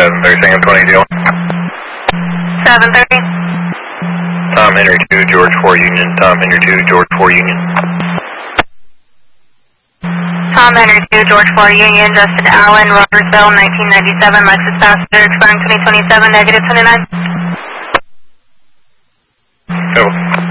730, Singham 22. 730. Tom Henry 2, George 4 Union. Tom Henry 2, George 4 Union. Tom Henry 2, George 4 Union, Justin Allen, Robertsville, 1997, Lexus passenger, expiring 2027, -29. Go.